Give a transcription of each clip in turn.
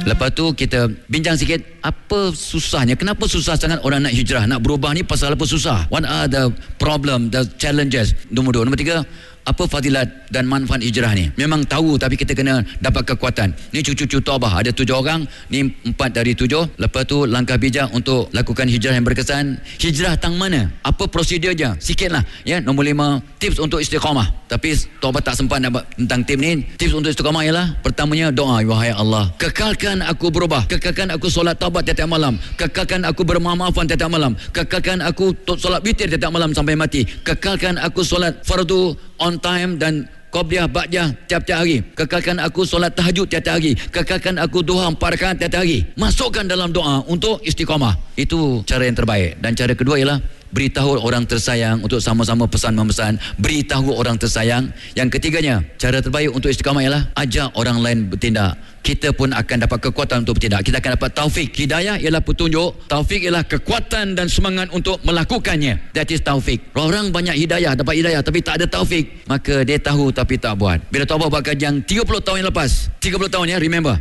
Lepas tu kita bincang sikit apa susahnya, kenapa susah sangat orang nak hijrah, nak berubah ni, pasal apa susah, what are the problem, the challenges. Nombor 2. Nombor 3, apa fadilat dan manfaat hijrah ni? Memang tahu tapi kita kena dapat kekuatan. Ni cucu-cucu Taubah, ada 7 orang, ni 4 dari 7. Lepas tu langkah bijak untuk lakukan hijrah yang berkesan. Hijrah tang mana? Apa prosedurnya? Sikitlah ya. Nombor 5, tips untuk istiqamah. Tapi Taubah tak sempat nak tentang tips ni. Tips untuk istiqamah ialah pertamanya doa, wahai Allah, kekalkan aku berubah, kekalkan aku solat taubat tiap-tiap malam, kekalkan aku bermaaf-maafan tiap-tiap malam, kekalkan aku solat witir tiap-tiap malam sampai mati, kekalkan aku solat fardu on time dan qabliyah ba'diyah tiap-tiap hari, kekalkan aku solat tahajud tiap-tiap hari, kekalkan aku duha 4 rakaat tiap-tiap hari. Masukkan dalam doa untuk istiqamah. Itu cara yang terbaik. Dan cara kedua ialah beritahu orang tersayang untuk sama-sama pesan-memesan. Beritahu orang tersayang. Yang ketiganya, cara terbaik untuk istiqamah ialah ajak orang lain bertindak. Kita pun akan dapat kekuatan untuk bertindak. Kita akan dapat taufik. Hidayah ialah petunjuk, taufik ialah kekuatan dan semangat untuk melakukannya. That is taufik. Orang banyak hidayah, dapat hidayah tapi tak ada taufik, maka dia tahu tapi tak buat. Bila Taubah buat kajian 30 tahun yang lepas, 30 tahun ya, remember,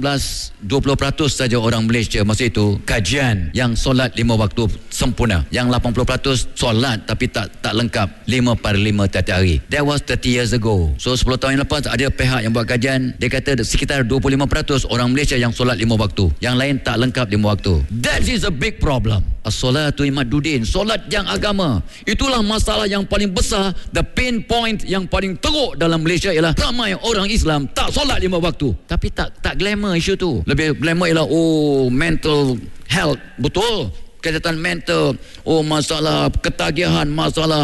18-20% saja orang Malaysia masa itu kajian yang solat 5 waktu sempurna. Yang 80% solat tapi tak lengkap 5/5 tiap-tiap hari. That was 30 years ago. So 10 tahun yang lepas ada pihak yang buat kajian, dia kata sekitar 25% orang Malaysia yang solat 5 waktu, yang lain tak lengkap 5 waktu. That is a big problem. As-salatu imaduddin, solat yang agama. Itulah masalah yang paling besar. The pain point yang paling teruk dalam Malaysia ialah ramai orang Islam tak solat 5 waktu. Tapi tak glamour isu tu. Lebih glamour ialah mental health. Betul, kesihatan mental, masalah ketagihan, masalah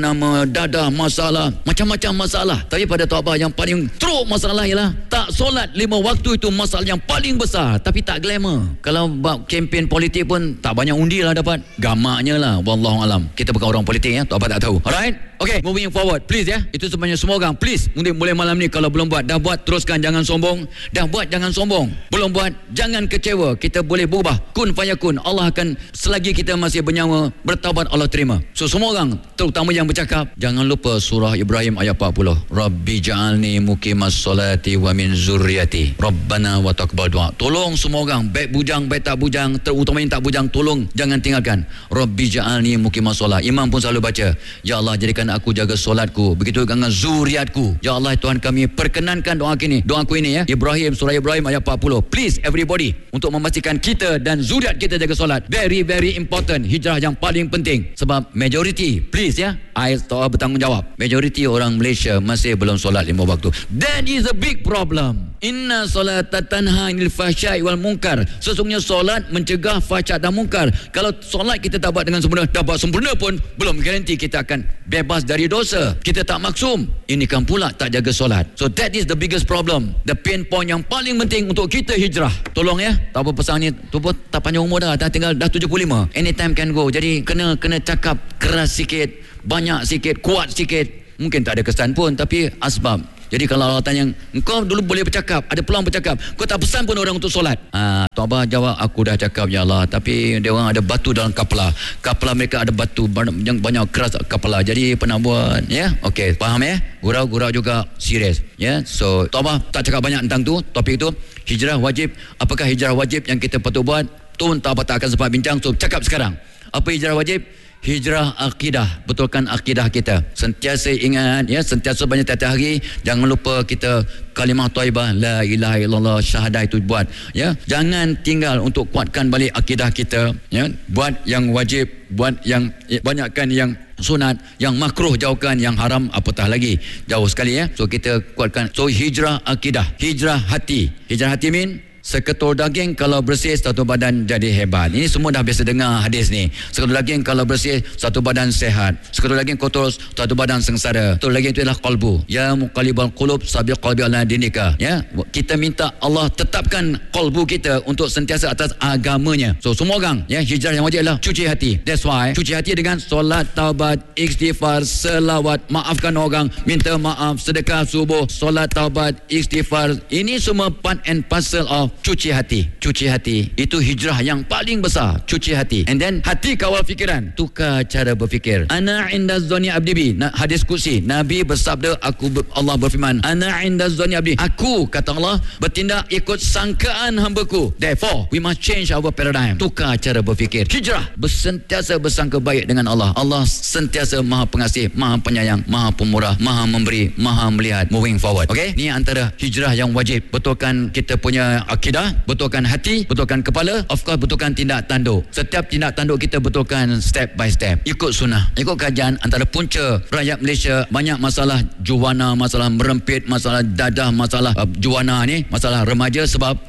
dadah, masalah macam-macam masalah. Tapi pada Taubah yang paling teruk masalah ialah tak solat 5 waktu. Itu masalah yang paling besar, tapi tak glamour. Kalau buat kempen politik pun tak banyak undi lah dapat, gamaknya lah, wallahualam. Kita bukan orang politik ya, Taubah tak tahu. Alright, okay, moving forward, please ya. Itu sebenarnya semua orang, please, mulai malam ni kalau belum buat, dah buat teruskan, jangan sombong. Dah buat jangan sombong, belum buat jangan kecewa. Kita boleh berubah, kun fayakun. Allah akan, selagi kita masih bernyawa, bertaubat Allah terima. So semua orang, terutama yang bercakap, jangan lupa surah Ibrahim ayat 40. Rabbi ja'alni muqimas solati wa min zurriyati Rabbana wa taqabbal du'a. Tolong semua orang, baik bujang baik tak bujang, terutama yang tak bujang, tolong jangan tinggalkan. Rabbi ja'alni muqimas solat. Imam pun selalu baca, ya Allah jadikan aku jaga solatku, begitu dengan zuriatku. Ya Allah Tuhan kami, perkenankan doa aku ini ya. Ibrahim, surah Ibrahim ayat 40. Please everybody, untuk memastikan kita dan zuriat kita jaga solat. Very very important. Hijrah yang paling penting. Sebab majority, please ya, I bertanggungjawab, majority orang Malaysia masih belum solat 5 waktu. That is a big problem. Inna solata tanha anil fahsya'i wal munkar. Sesungguhnya solat mencegah fahsya dan munkar. Kalau solat kita tak buat dengan sempurna, dah buat sempurna pun belum garanti kita akan bebas dari dosa. Kita tak maksum, ini kan pula tak jaga solat. So that is the biggest problem. The pain point yang paling penting untuk kita hijrah. Tolong ya, tak apa pesan ni, tu pun tak panjang umur dah tinggal dah 75. Anytime can go. Jadi kena cakap keras sikit, banyak sikit, kuat sikit. Mungkin tak ada kesan pun, tapi asbab. Jadi kalau Allah tanya, engkau dulu boleh bercakap, ada peluang bercakap, kau tak pesan pun orang untuk solat. Taubah jawab, aku dah cakap ya Allah, tapi dia orang ada batu dalam kapala mereka ada batu yang banyak keras kapala, jadi pernah buat ya. Okey, faham ya? Gurau juga serius ya. So Taubah tak cakap banyak tentang tu, topik itu hijrah wajib. Apakah hijrah wajib yang kita patut buat? Tun Taubah tak akan sempat bincang, so cakap sekarang. Apa hijrah wajib? Hijrah akidah, betulkan akidah kita. Sentiasa ingat ya, sentiasa banyak tiap-tiap hari. Jangan lupa kita kalimah thayyibah la ilaha illallah, syahadah itu buat ya. Jangan tinggal untuk kuatkan balik akidah kita ya. Buat yang wajib, buat yang banyakkan yang sunat, yang makruh jauhkan, yang haram apatah lagi jauh sekali ya. So kita kuatkan. So hijrah akidah, hijrah hati. Hijrah hati seketul daging kalau bersih satu badan jadi hebat. Ini semua dah biasa dengar hadis ni. Seketul daging kalau bersih satu badan sehat. Seketul daging kotor satu badan sengsara. Seketul daging itu adalah qalbu. Ya muqallibal qulub sabiq qalbi ala dinika. Ya, kita minta Allah tetapkan qalbu kita untuk sentiasa atas agamanya. So semua orang ya, hijrah yang wajib adalah cuci hati. That's why cuci hati dengan solat, taubat, istighfar, selawat, maafkan orang, minta maaf, sedekah subuh, solat, taubat, istighfar. Ini semua part and parcel of cuci hati. Itu hijrah yang paling besar, cuci hati. And then hati kawal fikiran, tukar cara berfikir. Ana inda zoni abdi bi. Hadis kursi, Nabi bersabda, Allah berfirman, ana inda zoni abdi. Aku, kata Allah, bertindak ikut sangkaan hamba-Ku. Therefore, we must change our paradigm. Tukar cara berfikir. Hijrah, sentiasa bersangka baik dengan Allah. Allah sentiasa Maha Pengasih, Maha Penyayang, Maha Pemurah, Maha Memberi, Maha Melihat. Moving forward. Okay? Ni antara hijrah yang wajib. Betulkan kita punya akidah, betulkan hati, betulkan kepala, of course betulkan tindak tanduk. Setiap tindak tanduk kita betulkan step by step. Ikut sunnah. Ikut kajian, antara punca rakyat Malaysia banyak masalah juwana, masalah merempit, masalah dadah, masalah juwana ni, masalah remaja sebab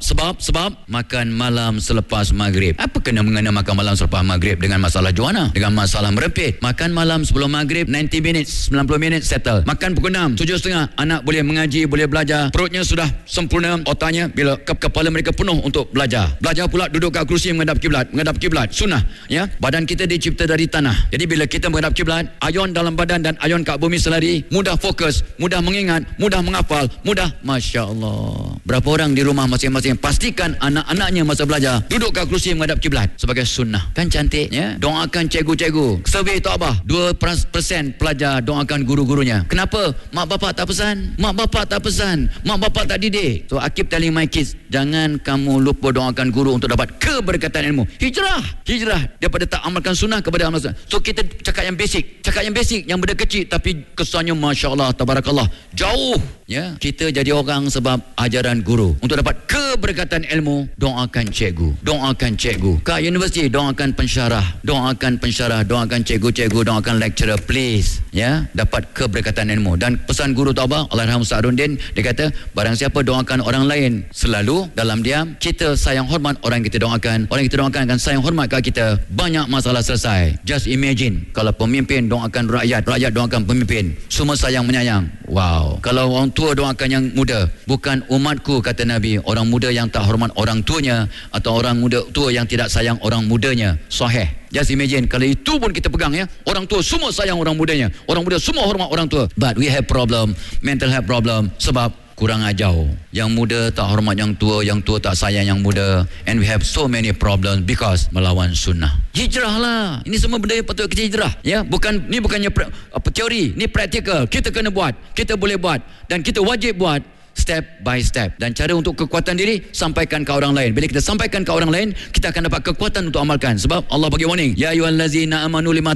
makan malam selepas maghrib. Apa kena mengena makan malam selepas maghrib dengan masalah juwana, dengan masalah merempit? Makan malam sebelum maghrib 90 minutes, 90 minit settle. Makan pukul 6, 7.30 anak boleh mengaji, boleh belajar, perutnya sudah sempurna, otaknya bila kepala mereka penuh untuk belajar pula duduk kat kerusi menghadap kiblat, sunnah, ya. Badan kita dicipta dari tanah, jadi bila kita menghadap kiblat, ayon dalam badan dan ayon kat bumi selari, mudah fokus, mudah mengingat, mudah menghafal, mudah. Masya Allah, berapa orang di rumah masing-masing pastikan anak-anaknya masa belajar duduk kat kerusi menghadap kiblat sebagai sunnah. Kan cantik, ya. Doakan cikgu-cikgu. Survey tu apa? 2% pelajar doakan guru-gurunya. Kenapa? Mak bapak tak pesan, mak bapak tak didik. So I keep telling my kids, jangan kamu lupa doakan guru untuk dapat keberkatan ilmu. Hijrah daripada tak amalkan sunnah kepada amal sunnah. So kita cakap yang basic, yang benda kecil tapi kesannya Masya Allah, Tabarakallah, jauh, ya. Kita jadi orang sebab ajaran guru. Untuk dapat keberkatan ilmu, doakan cikgu. Kat universiti, doakan pensyarah, doakan cikgu-cikgu, doakan lecturer, please, ya, dapat keberkatan ilmu. Dan pesan guru tu apa? Allahyarham Ustaz Arundin, dia kata, barang siapa doakan orang lain selalu dalam diam, kita sayang hormat orang yang kita doakan akan sayang hormat kat kita, banyak masalah selesai. Just imagine kalau pemimpin doakan rakyat doakan pemimpin, semua sayang menyayang. Wow. Kalau orang tua doakan yang muda, bukan umatku, kata Nabi, orang muda yang tak hormat orang tuanya atau orang muda tua yang tidak sayang orang mudanya. Sahih. Just imagine kalau itu pun kita pegang, ya. Orang tua semua sayang orang mudanya, orang muda semua hormat orang tua. But we have problem, mental health problem, sebab kurang ajar. Yang muda tak hormat yang tua tak sayang yang muda. And we have so many problems because melawan sunnah. Hijrah lah. Ini semua benda yang patut kita hijrah, ya. Ni bukannya teori, ni praktikal. Kita kena buat, kita boleh buat, dan kita wajib buat. Step by step. Dan cara untuk kekuatan diri, sampaikan ke orang lain. Bila kita sampaikan ke orang lain, kita akan dapat kekuatan untuk amalkan. Sebab Allah bagi warning, ya ayyuhallazina amanu lima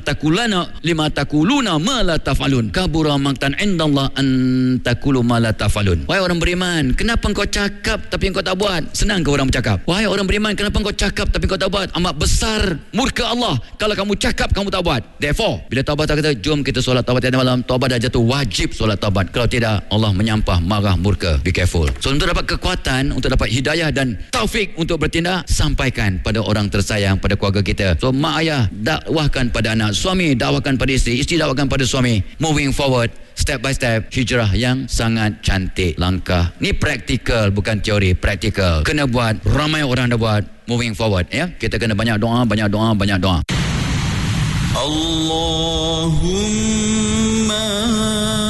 taquluna ma la taf'alun, kabura maqtan indallah an taqulu ma la taf'alun. Wahai orang beriman, kenapa engkau cakap tapi engkau tak buat? Senang ke orang bercakap? Wahai orang beriman, kenapa engkau cakap tapi engkau tak buat? Amat besar murka Allah kalau kamu cakap kamu tak buat. Therefore, bila taubat kata, jom kita solat taubat tiap malam, taubat dah jatuh, wajib solat taubat. Kalau tidak, Allah menyampah, marah, murka. Be careful. So untuk dapat kekuatan, untuk dapat hidayah dan taufik untuk bertindak, sampaikan pada orang tersayang, pada keluarga kita. So mak ayah dakwahkan pada anak, suami dakwahkan pada isteri dakwahkan pada suami. Moving forward, step by step, hijrah yang sangat cantik. Langkah ni praktikal, bukan teori, praktikal. Kena buat, ramai orang dah buat. Moving forward, ya. Kita kena banyak doa. Allahumma